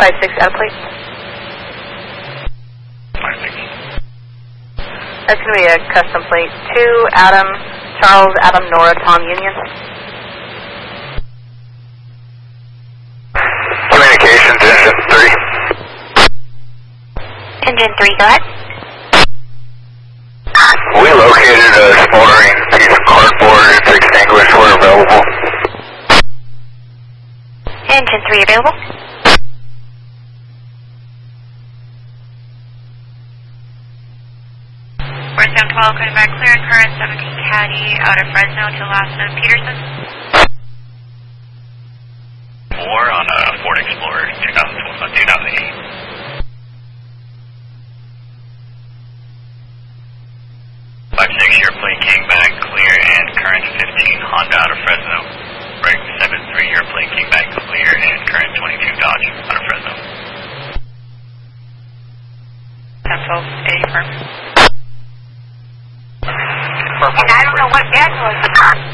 56 out of plate. 56. That's going to be a custom plate. 2 Adam, Charles, Adam, Nora, Tom, Union. Communications, engine 3. Engine 3, go ahead. We located a smoldering piece of cardboard. It's extinguished where available. Engine 3 available. Where's down 12, coming back clear and current 17 Caddy out of Fresno to Lassa Peterson. 4 on a Ford Explorer 2008. 56, your plate King back clear and current 15 Honda out of Fresno. Break 73, your plate King back clear and current 22 Dodge out of Fresno. 10-12, A firm. And I don't know what Daniel is.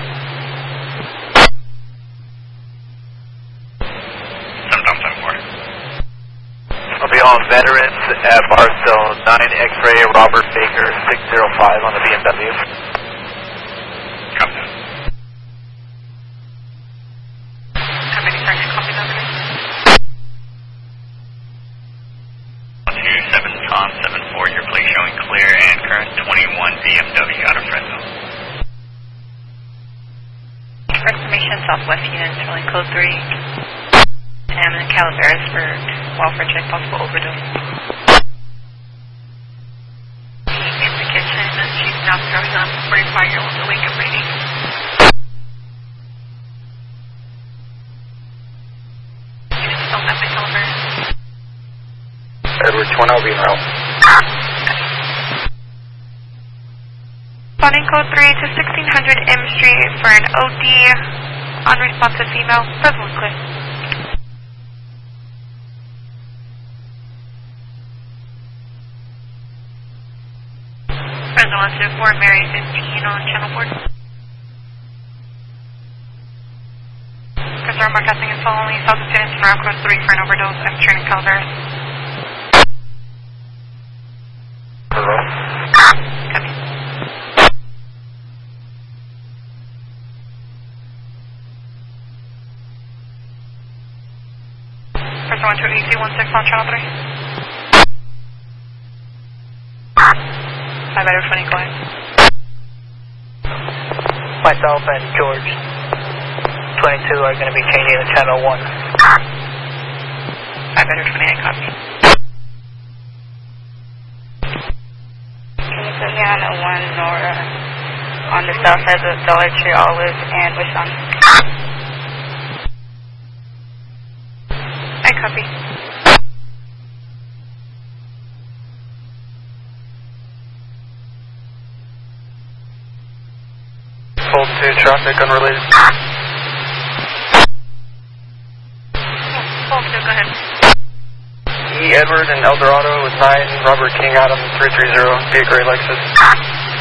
I'll be on Veterans at Barstow 9 X-Ray Robert Baker 605 on the BMW. Copy. Company sergeant, copy that. 127 Tom 74, your plate showing clear and current 21 BMW out of Fresno. Information Southwest units, rolling code 3. And in Calaveras for welfare check, possible overdose. She's in the kitchen and she's now throwing on 45-year-old awake and waiting. Units still left in Calaveras. Edward 20 will be in route. Responding code 3 to 1600 M Street for an OD. Unresponsive female, presently clear. President 124, Mary 15 on channel 4. President broadcasting and following South Students for Cross 3 for an overdose. I'm turning Calaveras. Hello? Copy. President 128, 16 on channel 3. 5 out of 20, go ahead. Myself and George 22 are going to be changing to channel 1. 5 out of 20, I copy. Can you put me on a 1 Nora on the south side of Dollar Tree Olive and Wishon? I copy. Hold 2 traffic unrelated. Hold 2, go ahead. E. Edward and Eldorado with 9 Robert King Adam 330 via Gray Lexus.